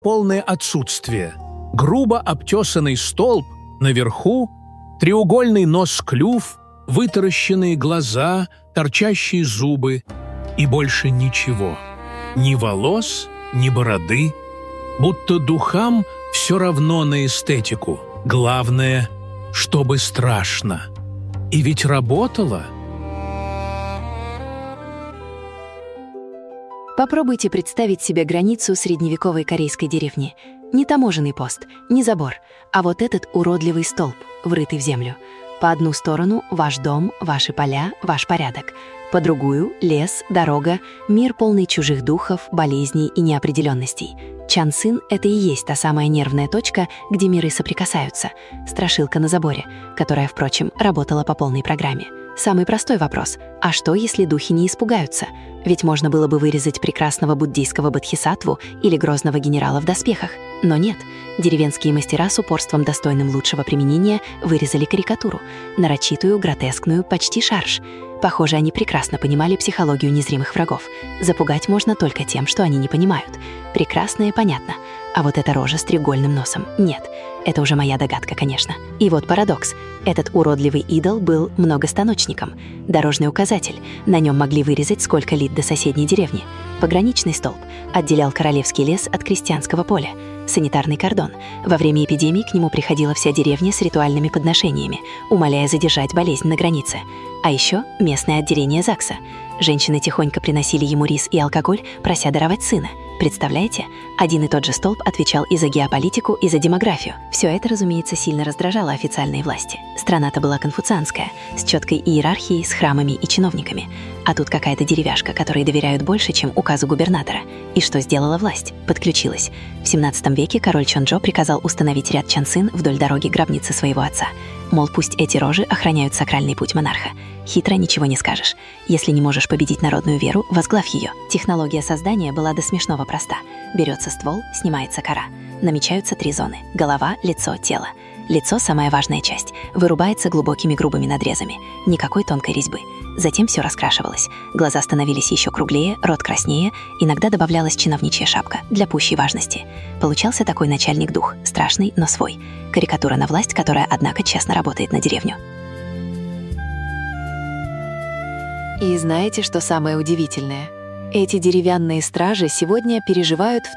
полное отсутствие. Грубо обтесанный столб, наверху треугольный нос-клюв, вытаращенные глаза, торчащие зубы и больше ничего. Ни волос, ни бороды, будто духам все равно на эстетику. Главное, чтобы страшно. И ведь работало. Попробуйте представить себе границу средневековой корейской деревни. Не таможенный пост, не забор, а вот этот уродливый столб, врытый в землю. По одну сторону ваш дом, ваши поля, ваш порядок. По другую — лес, дорога, мир полный чужих духов, болезней и неопределенностей. Чансин — это и есть та самая нервная точка, где миры соприкасаются. Страшилка на заборе, которая, впрочем, работала по полной программе. Самый простой вопрос — а что, если духи не испугаются? Ведь можно было бы вырезать прекрасного буддийского бодхисаттву или грозного генерала в доспехах. Но нет, деревенские мастера с упорством, достойным лучшего применения, вырезали карикатуру. Нарочитую, гротескную, почти шарж. Похоже, они прекрасно понимали психологию незримых врагов. Запугать можно только тем, что они не понимают. Прекрасно и понятно. А вот эта рожа с треугольным носом — нет. Это уже моя догадка, конечно. И вот парадокс. Этот уродливый идол был многостаночником. Дорожный указатель. На нем могли вырезать сколько лит до соседней деревни. Пограничный столб отделял королевский лес от крестьянского поля. Санитарный кордон. Во время эпидемии к нему приходила вся деревня с ритуальными подношениями, умоляя задержать болезнь на границе. А еще местное отделение ЗАГСа. Женщины тихонько приносили ему рис и алкоголь, прося даровать сына. Представляете? Один и тот же столб отвечал и за геополитику, и за демографию. Все это, разумеется, сильно раздражало официальные власти. Страна-то была конфуцианская, с четкой иерархией, с храмами и чиновниками. А тут какая-то деревяшка, которой доверяют больше, чем указу губернатора. И что сделала власть? Подключилась. В 17 веке король Чонджо приказал установить ряд чансин вдоль дороги гробницы своего отца. Мол, пусть эти рожи охраняют сакральный путь монарха. Хитро ничего не скажешь. Если не можешь победить народную веру, возглавь ее. Технология создания была до смешного проста. Берется ствол, снимается кора. Намечаются 3 зоны: голова, лицо, тело. Лицо — самая важная часть. Вырубается глубокими грубыми надрезами. Никакой тонкой резьбы. Затем все раскрашивалось. Глаза становились еще круглее, рот краснее, иногда добавлялась чиновничья шапка для пущей важности. Получался такой начальник-дух, страшный, но свой. Карикатура на власть, которая, однако, честно работает на деревню. И знаете, что самое удивительное? Эти деревянные стражи сегодня переживают